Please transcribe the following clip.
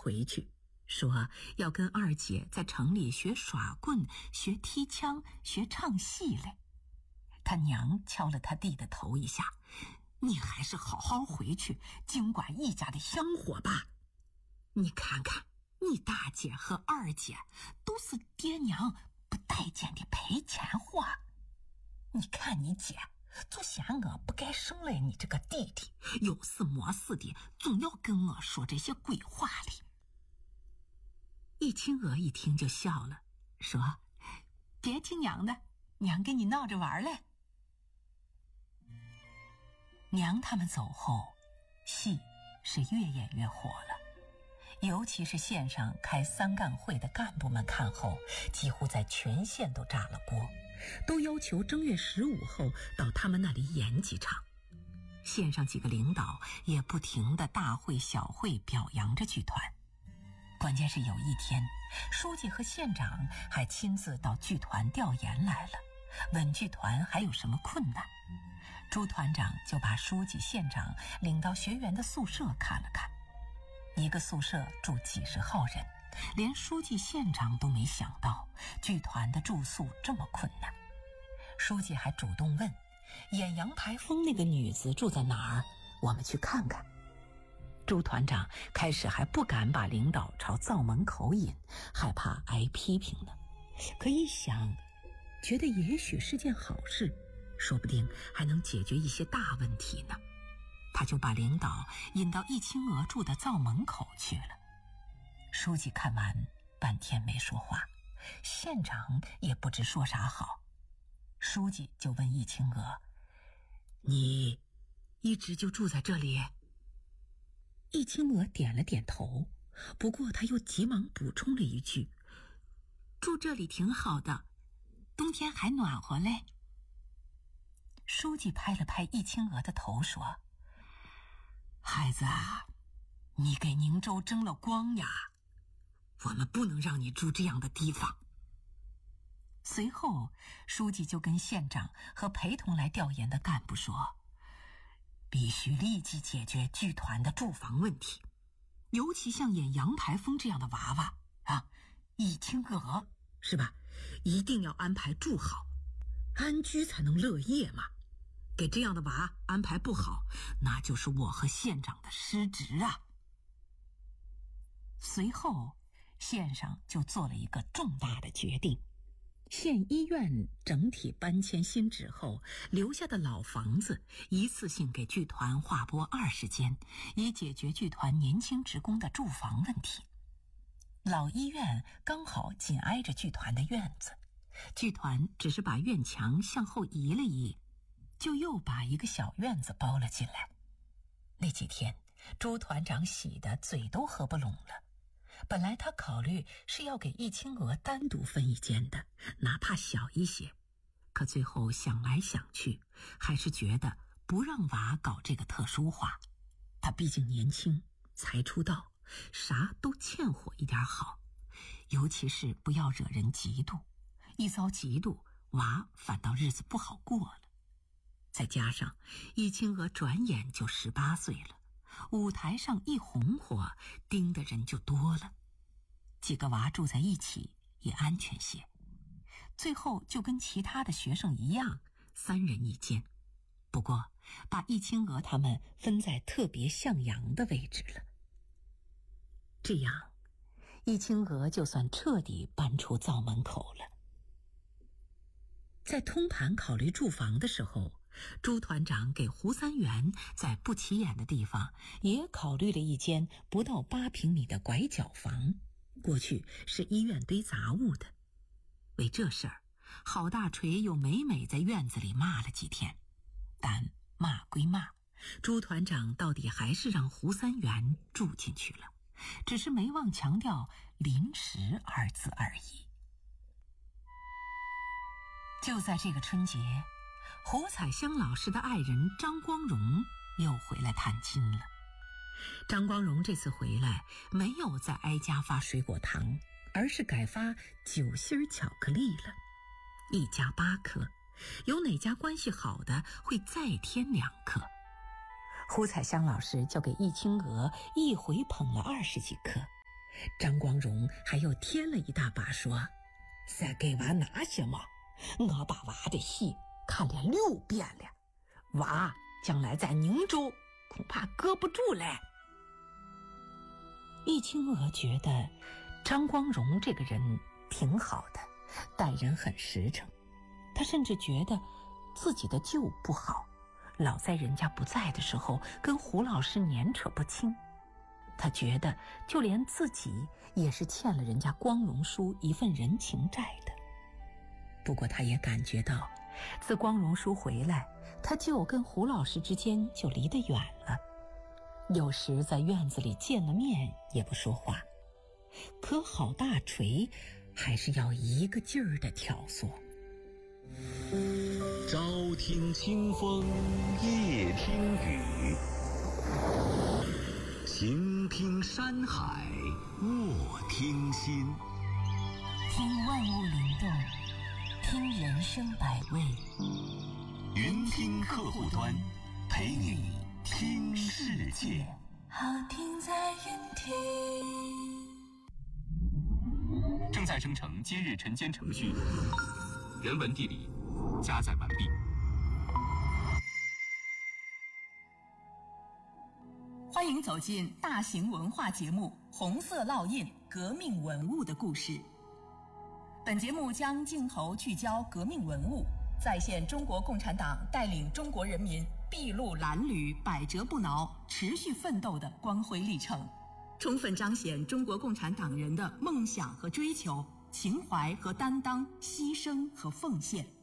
回去，说要跟二姐在城里学耍棍，学踢枪，学唱戏嘞。他娘敲了他弟的头一下，你还是好好回去经管一家的香火吧。你看看你大姐和二姐都是爹娘不待见的赔钱货，你看你姐就嫌我不该生来你这个弟弟，有事没事的总要跟我说这些鬼话哩。易清娥一听就笑了，说别听娘的，娘跟你闹着玩嘞。娘他们走后，戏是越演越火了，尤其是县上开三干会的干部们看后，几乎在全县都炸了锅，都要求正月15后到他们那里演几场。县上几个领导也不停地大会小会表扬着剧团。关键是有一天，书记和县长还亲自到剧团调研来了，问剧团还有什么困难。朱团长就把书记县长领到学员的宿舍看了看，一个宿舍住几十号人，连书记县长都没想到剧团的住宿这么困难。书记还主动问演杨排风那个女子住在哪儿，我们去看看。朱团长开始还不敢把领导朝灶门口引，害怕挨批评呢，可一想觉得也许是件好事，说不定还能解决一些大问题呢。他就把领导引到易清娥住的灶门口去了。书记看完半天没说话，县长也不知说啥好。书记就问易清娥，你一直就住在这里？易清娥点了点头，不过他又急忙补充了一句，住这里挺好的，冬天还暖和嘞。书记拍了拍易清娥的头说，孩子啊，你给宁州争了光呀，我们不能让你住这样的地方。随后书记就跟县长和陪同来调研的干部说，必须立即解决剧团的住房问题，尤其像演杨排风这样的娃娃啊，易清娥是吧，一定要安排住好，安居才能乐业嘛。给这样的娃安排不好，那就是我和县长的失职啊。随后县上就做了一个重大的决定，县医院整体搬迁新址后，留下的老房子一次性给剧团划拨20间，以解决剧团年轻职工的住房问题。老医院刚好紧挨着剧团的院子，剧团只是把院墙向后移了移，就又把一个小院子包了进来。那几天朱团长喜得嘴都合不拢了，本来他考虑是要给易清娥单独分一间的，哪怕小一些，可最后想来想去，还是觉得不让娃搞这个特殊化。他毕竟年轻，才出道，啥都欠火一点好，尤其是不要惹人嫉妒，一遭嫉妒，娃反倒日子不好过了。再加上易清娥转眼就18岁了，舞台上一红火，盯的人就多了，几个娃住在一起也安全些。最后就跟其他的学生一样，3人一间，不过把易清娥他们分在特别向阳的位置了。这样易清娥就算彻底搬出灶门口了。在通盘考虑住房的时候，朱团长给胡三元在不起眼的地方也考虑了一间不到8平米的拐角房，过去是医院堆杂物的。为这事儿，郝大锤又每每在院子里骂了几天，但骂归骂，朱团长到底还是让胡三元住进去了，只是没忘强调临时2字而已。就在这个春节，胡彩香老师的爱人张光荣又回来探亲了。张光荣这次回来没有再挨家发水果糖，而是改发9芯巧克力了，一家8颗，有哪家关系好的会再添2颗。胡彩香老师就给易清娥一回捧了20几颗， 张光荣还又添了一大把说：“再给娃那些嘛，我把娃的戏看了6遍了，娃将来在宁州恐怕搁不住嘞。”易清娥觉得张光荣这个人挺好的，待人很实诚。他甚至觉得自己的舅不好，老在人家不在的时候跟胡老师粘扯不清。他觉得就连自己也是欠了人家光荣叔一份人情债的。不过他也感觉到，自光荣叔回来，他舅跟胡老师之间就离得远了。有时在院子里见了面也不说话，可郝大锤还是要一个劲儿的挑唆。 朝听清风夜听雨，行听山海卧听心。 听万物灵动，听人生百味。 云听客户端，陪你听世界。 好听在云听。 正在生成今日晨间程序，人文地理加载完毕。 欢迎走进大型文化节目《红色烙印：革命文物的故事》。本节目将镜头聚焦革命文物，再现中国共产党带领中国人民筚路蓝缕、百折不挠、持续奋斗的光辉历程，充分彰显中国共产党人的梦想和追求、情怀和担当、牺牲和奉献。